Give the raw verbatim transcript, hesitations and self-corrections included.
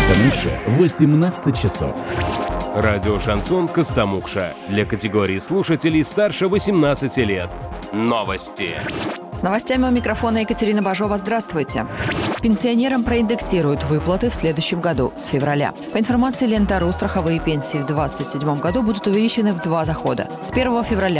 Костомукша восемнадцать часов. Радио «Шансон Костомукша». Для категории слушателей старше восемнадцати лет. Новости. С новостями у микрофона Екатерина Бажова. Здравствуйте. Пенсионерам проиндексируют выплаты в следующем году, с февраля. По информации Ленты.ру, страховые пенсии в две тысячи двадцать седьмом году будут увеличены в два захода. С первого февраля